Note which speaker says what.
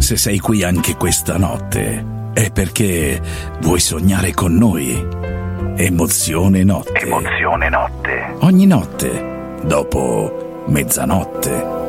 Speaker 1: Se sei qui anche questa notte, è perché vuoi sognare con noi. Emozione Notte.
Speaker 2: Emozione Notte.
Speaker 1: Ogni notte, dopo mezzanotte.